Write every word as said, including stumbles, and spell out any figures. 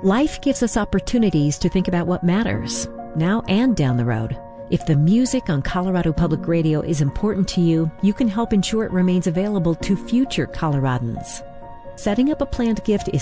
Life gives us opportunities to think about what matters, now and down the road. If the music on Colorado Public Radio is important to you, you can help ensure it remains available to future Coloradans. Setting up a planned gift is